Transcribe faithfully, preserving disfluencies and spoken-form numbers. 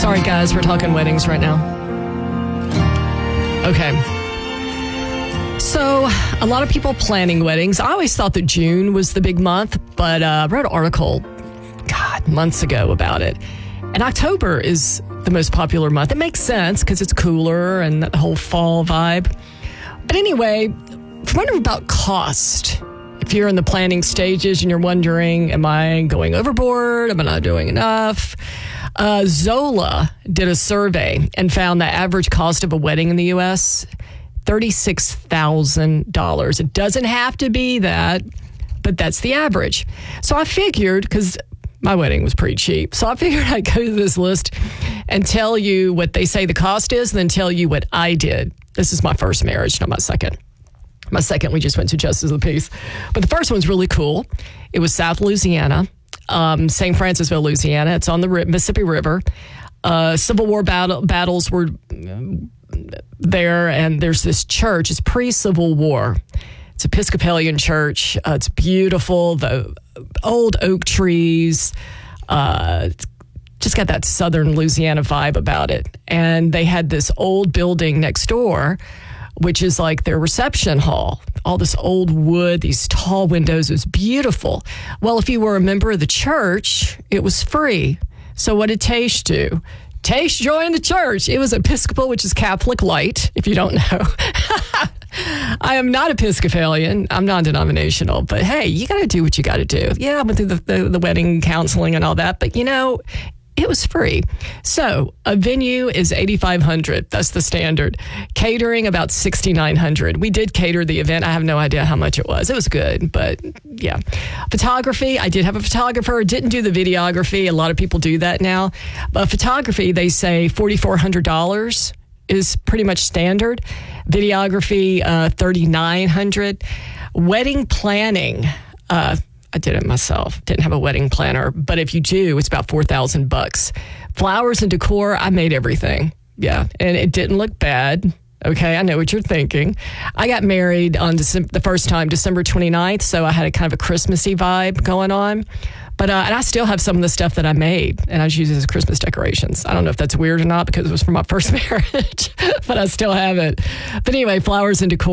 Sorry, guys, we're talking weddings right now. Okay. So, a lot of people planning weddings. I always thought that June was the big month, but uh, I wrote an article, God, months ago about it. And October is the most popular month. It makes sense because it's cooler and the whole fall vibe. But anyway, if you're wondering about cost, if you're in the planning stages and you're wondering, am I going overboard? Am I not doing enough? Uh, Zola did a survey and found the average cost of a wedding in the U S, thirty-six thousand dollars. It doesn't have to be that, but that's the average. So I figured, because my wedding was pretty cheap, so I figured I'd go through this list and tell you what they say the cost is, and then tell you what I did. This is my first marriage, not my second. My second, we just went to Justice of the Peace. But the first one's really cool. It was South Louisiana, um, Saint Francisville, Louisiana. It's on the Mississippi River. Uh, Civil War battle, battles were there, and there's this church. It's pre-Civil War. It's Episcopalian church. Uh, it's beautiful. The old oak trees. Uh, it's just got that southern Louisiana vibe about it. And they had this old building next door, which is like their reception hall. All this old wood, these tall windows. It was beautiful. Well, if you were a member of the church, it was free. So what did Taish do? Taish joined the church. It was Episcopal, which is Catholic light, if you don't know. I am not Episcopalian. I'm non-denominational. But hey, you got to do what you got to do. Yeah, I went through the, the, the wedding counseling and all that. But, you know, it was free. So a venue is eighty-five hundred dollars. That's the standard. Catering, about sixty-nine hundred dollars. We did cater the event. I have no idea how much it was. It was good, but yeah. Photography, I did have a photographer. Didn't do the videography. A lot of people do that now. But photography, they say four thousand four hundred dollars is pretty much standard. Videography, uh, three thousand nine hundred dollars. Wedding planning, uh, I did it myself. Didn't have a wedding planner, but if you do, it's about four thousand bucks. Flowers and decor, I made everything. Yeah, and it didn't look bad. Okay, I know what you're thinking. I got married on December, the first time, December twenty-ninth, so I had a kind of a Christmassy vibe going on. But uh, and I still have some of the stuff that I made, and I just use it as Christmas decorations. I don't know if that's weird or not because it was from my first marriage, but I still have it. But anyway, flowers and decor.